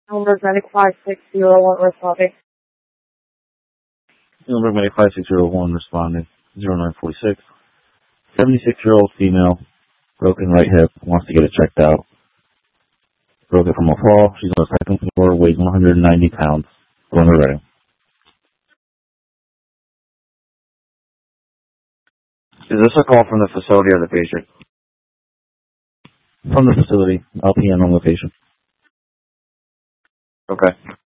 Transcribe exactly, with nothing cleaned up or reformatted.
Number medic five six zero one responding. Number medic five six zero one responding. zero nine four six. seventy-six-year-old female, broken right hip, wants to get it checked out. Broke it from a fall. She's on the second floor, weighs one hundred ninety pounds. Going to ready. Is this a call from the facility or the patient? From the facility, L P N on location. Okay.